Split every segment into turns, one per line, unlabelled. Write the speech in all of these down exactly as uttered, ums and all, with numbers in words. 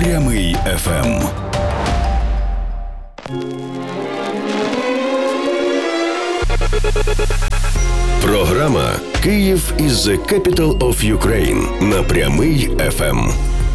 Прямий еф ем. Програма «Київ is the capital of Ukraine» на Прямий еф ем.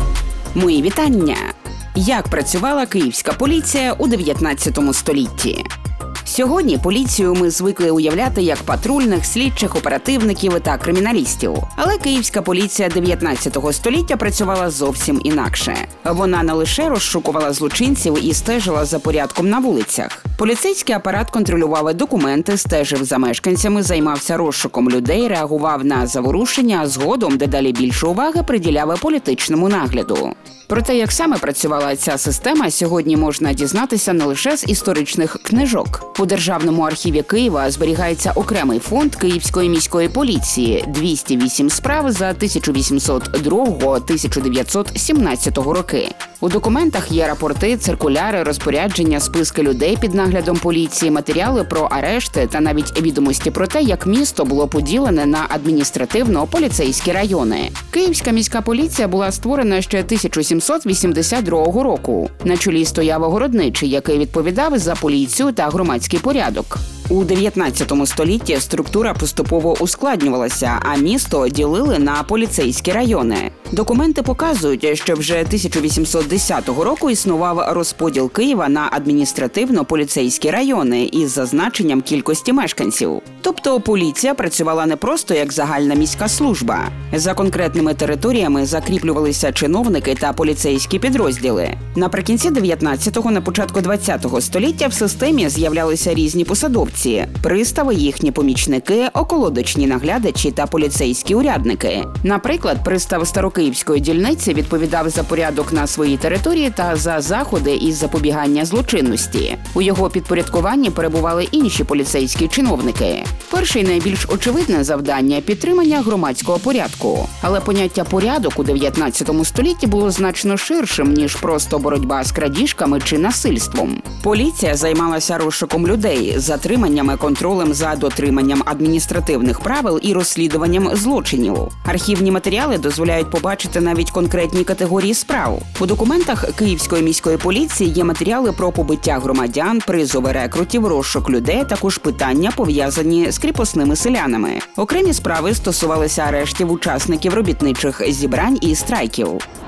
Мої вітання! Як працювала київська поліція у дев'ятнадцятому столітті? Сьогодні поліцію ми звикли уявляти як патрульних, слідчих, оперативників та криміналістів. Але київська поліція дев'ятнадцятого століття працювала зовсім інакше. Вона не лише розшукувала злочинців і стежила за порядком на вулицях. Поліцейський апарат контролював документи, стежив за мешканцями, займався розшуком людей, реагував на заворушення, а згодом дедалі більше уваги приділяв політичному нагляду. Про те, як саме працювала ця система, сьогодні можна дізнатися не лише з історичних книжок. У Державному архіві Києва зберігається окремий фонд Київської міської поліції – двісті вісім справ за тисяча вісімсот другого - тисяча дев'ятсот сімнадцятого роки. У документах є рапорти, циркуляри, розпорядження, списки людей під наглядом поліції, матеріали про арешти та навіть відомості про те, як місто було поділене на адміністративно-поліцейські райони. Київська міська поліція була створена ще тисяча сімсот вісімдесят другого року. На чолі стояв городничий, який відповідав за поліцію та громадський порядок. У дев'ятнадцятому столітті структура поступово ускладнювалася, а місто ділили на поліцейські райони. Документи показують, що вже тисяча вісімсот десятого року існував розподіл Києва на адміністративно-поліцейські райони із зазначенням кількості мешканців. Тобто поліція працювала не просто як загальна міська служба. За конкретними територіями закріплювалися чиновники та поліцейські підрозділи. Наприкінці дев'ятнадцятого, на початку двадцятого століття в системі з'являлися різні посадовці – пристави, їхні помічники, околодочні наглядачі та поліцейські урядники. Наприклад, пристав Старокиївської дільниці відповідав за порядок на своїй території та за заходи із запобігання злочинності. У його підпорядкуванні перебували інші поліцейські чиновники. Перше і найбільш очевидне завдання – підтримання громадського порядку. Але поняття «порядок» у дев'ятнадцятому столітті було значно ширшим, ніж просто боротьба з крадіжками чи насильством. Поліція займалася розшуком людей, затриманнями, контролем за дотриманням адміністративних правил і розслідуванням злочинів. Архівні матеріали дозволяють побачити навіть конкретні категорії справ. У документах Київської міської поліції є матеріали про побиття громадян, призови рекрутів, розшук людей, а також питання, пов'язані з кріпосними селянами. Окремі справи стосувалися арештів учасників робітничих зібрань і страйків.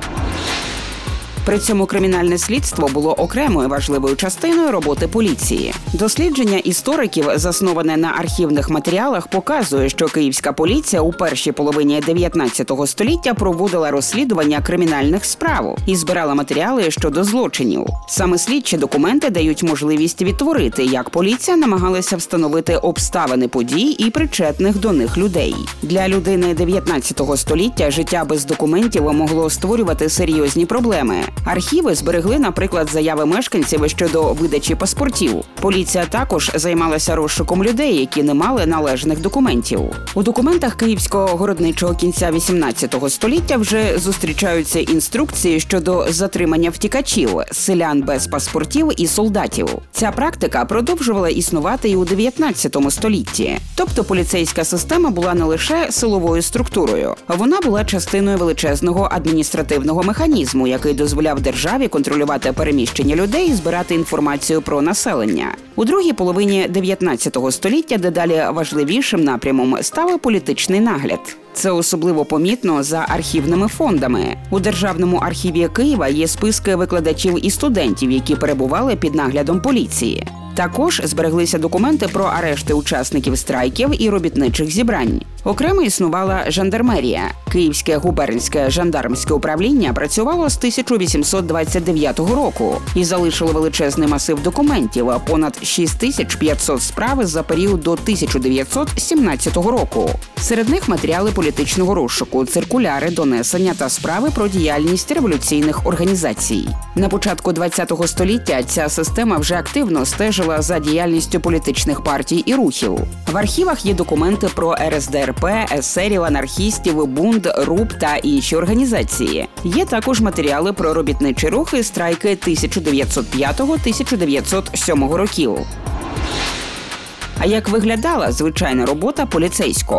При цьому кримінальне слідство було окремою важливою частиною роботи поліції. Дослідження істориків, засноване на архівних матеріалах, показує, що київська поліція у першій половині дев'ятнадцятого століття проводила розслідування кримінальних справ і збирала матеріали щодо злочинів. Саме слідчі документи дають можливість відтворити, як поліція намагалася встановити обставини подій і причетних до них людей. Для людини дев'ятнадцятого століття життя без документів могло створювати серйозні проблеми. Архіви зберегли, наприклад, заяви мешканців щодо видачі паспортів. Поліція також займалася розшуком людей, які не мали належних документів. У документах київського городничого кінця вісімнадцятого століття вже зустрічаються інструкції щодо затримання втікачів, селян без паспортів і солдатів. Ця практика продовжувала існувати і у дев'ятнадцятому столітті. Тобто поліцейська система була не лише силовою структурою, вона була частиною величезного адміністративного механізму, який дозволяв державі контролювати переміщення людей і збирати інформацію про населення. У другій половині дев'ятнадцятого століття дедалі важливішим напрямом став політичний нагляд. Це особливо помітно за архівними фондами. У Державному архіві Києва є списки викладачів і студентів, які перебували під наглядом поліції. Також збереглися документи про арешти учасників страйків і робітничих зібрань. Окремо існувала жандармерія. Київське губернське жандармське управління працювало з тисяча вісімсот двадцять дев'ятого року і залишило величезний масив документів – понад шість тисяч п'ятсот справ за період до тисяча дев'ятсот сімнадцятого року. Серед них матеріали політичного розшуку, циркуляри, донесення та справи про діяльність революційних організацій. На початку ХХ століття ця система вже активно стежила за діяльністю політичних партій і рухів. В архівах є документи про ер ес де ер пе, есерів, анархістів, бунт, РУП та інші організації. Є також матеріали про робітничі рухи, страйки тисяча дев'ятсот п'ятого - тисяча дев'ятсот сьомого років. А як виглядала звичайна робота поліцейського?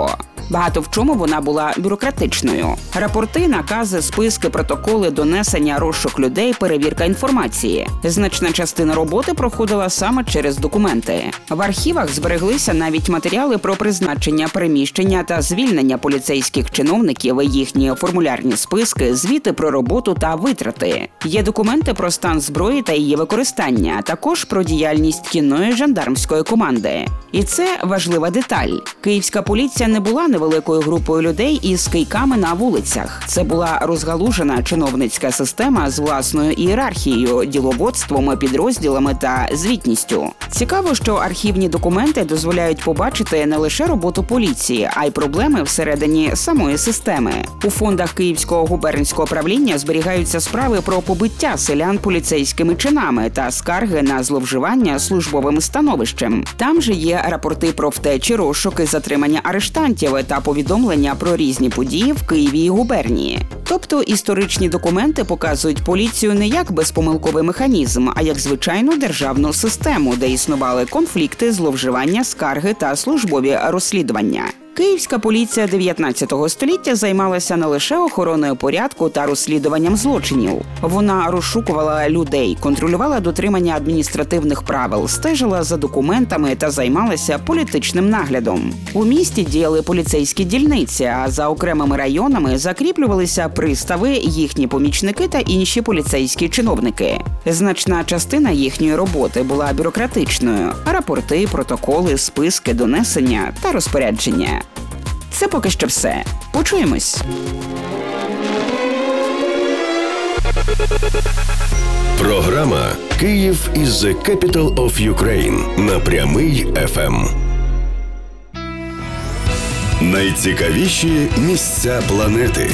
Багато в чому вона була бюрократичною. Рапорти, накази, списки, протоколи, донесення, розшук людей, перевірка інформації. Значна частина роботи проходила саме через документи. В архівах збереглися навіть матеріали про призначення, переміщення та звільнення поліцейських чиновників, їхні формулярні списки, звіти про роботу та витрати. Є документи про стан зброї та її використання, а також про діяльність кінної жандармської команди. І це важлива деталь. Київська поліція не була невеликою групою людей із кийками на вулицях. Це була розгалужена чиновницька система з власною ієрархією, діловодством, підрозділами та звітністю. Цікаво, що архівні документи дозволяють побачити не лише роботу поліції, а й проблеми всередині самої системи. У фондах Київського губернського правління зберігаються справи про побиття селян поліцейськими чинами та скарги на зловживання службовим становищем. Там же є рапорти про втечі, розшуки, затримання арештантів та повідомлення про різні події в Києві і губернії. Тобто історичні документи показують поліцію не як безпомилковий механізм, а як звичайну державну систему, де існували конфлікти, зловживання, скарги та службові розслідування. Київська поліція дев'ятнадцятого століття займалася не лише охороною порядку та розслідуванням злочинів. Вона розшукувала людей, контролювала дотримання адміністративних правил, стежила за документами та займалася політичним наглядом. У місті діяли поліцейські дільниці, а за окремими районами закріплювалися пристави, їхні помічники та інші поліцейські чиновники. Значна частина їхньої роботи була бюрократичною – рапорти, протоколи, списки, донесення та розпорядження. Це поки що все. Почуємось.
Програма «Київ is the capital of Ukraine» на Прямий еф ем. Найцікавіші місця планети.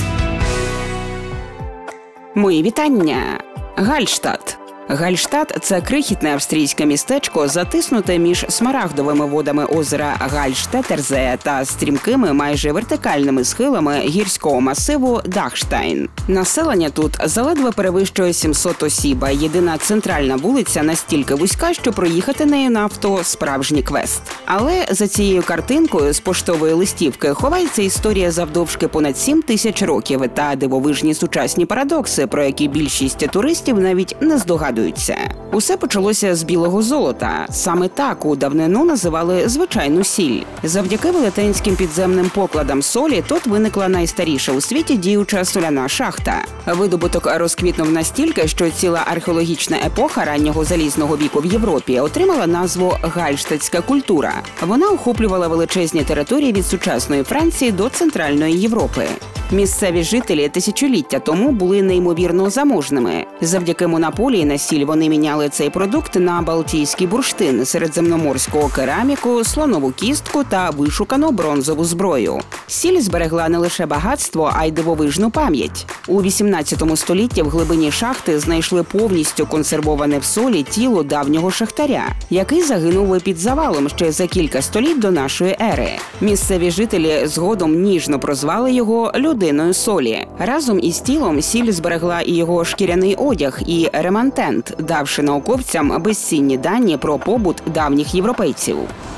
Мої вітання. Гальштадт. Гальштадт – це крихітне австрійське містечко, затиснуте між смарагдовими водами озера Гальштетерзе та стрімкими, майже вертикальними схилами гірського масиву Дахштайн. Населення тут заледве перевищує сімсот осіб, а єдина центральна вулиця настільки вузька, що проїхати нею на авто – справжній квест. Але за цією картинкою з поштової листівки ховається історія завдовжки понад сім тисяч років та дивовижні сучасні парадокси, про які більшість туристів навіть не здогадуються. Усе почалося з білого золота. Саме так у давнину називали звичайну сіль. Завдяки велетенським підземним покладам солі тут виникла найстаріша у світі діюча соляна шахта. Видобуток розквітнув настільки, що ціла археологічна епоха раннього залізного віку в Європі отримала назву «Гальштадтська культура». Вона охоплювала величезні території від сучасної Франції до Центральної Європи. Місцеві жителі тисячоліття тому були неймовірно заможними. Завдяки монополії на сіль вони міняли цей продукт на балтійський бурштин, середземноморську кераміку, слонову кістку та вишукану бронзову зброю. Сіль зберегла не лише багатство, а й дивовижну пам'ять. У вісімнадцятому столітті в глибині шахти знайшли повністю консервоване в солі тіло давнього шахтаря, який загинув під завалом ще за кілька століть до нашої ери. Місцеві жителі згодом ніжно прозвали його «людиною солі». Разом із тілом сіль зберегла і його шкіряний одяг, і ремантент, давши науковцям безцінні дані про побут давніх європейців.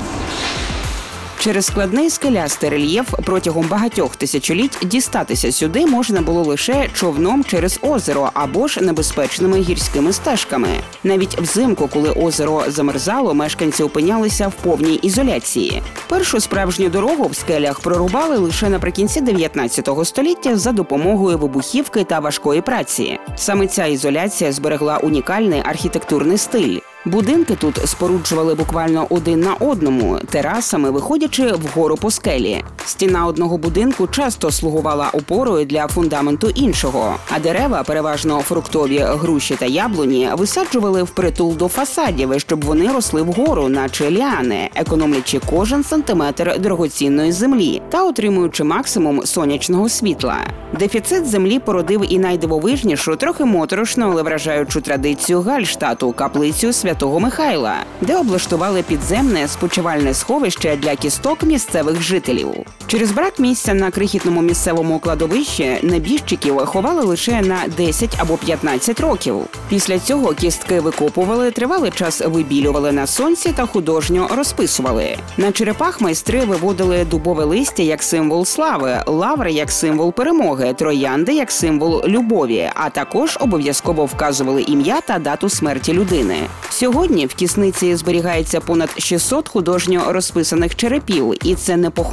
Через складний скелястий рельєф протягом багатьох тисячоліть дістатися сюди можна було лише човном через озеро або ж небезпечними гірськими стежками. Навіть взимку, коли озеро замерзало, мешканці опинялися в повній ізоляції. Першу справжню дорогу в скелях прорубали лише наприкінці дев'ятнадцятого століття за допомогою вибухівки та важкої праці. Саме ця ізоляція зберегла унікальний архітектурний стиль. Будинки тут споруджували буквально один на одному, терасами виходячи вгору по скелі. Стіна одного будинку часто слугувала опорою для фундаменту іншого, а дерева, переважно фруктові, груші та яблуні, висаджували впритул до фасадів, щоб вони росли вгору, наче ліани, економлячи кожен сантиметр дорогоцінної землі та отримуючи максимум сонячного світла. Дефіцит землі породив і найдивовижнішу, трохи моторошну, але вражаючу традицію Гальштадту – каплицю Святого Святого Михайла, де облаштували підземне спочивальне сховище для кісток місцевих жителів. Через брак місця на крихітному місцевому кладовищі небіжчиків ховали лише на десять або п'ятнадцять років. Після цього кістки викопували, тривалий час вибілювали на сонці та художньо розписували. На черепах майстри виводили дубове листя як символ слави, лаври як символ перемоги, троянди як символ любові, а також обов'язково вказували ім'я та дату смерті людини. Сьогодні в кісниці зберігається понад шістсот художньо розписаних черепів, і це не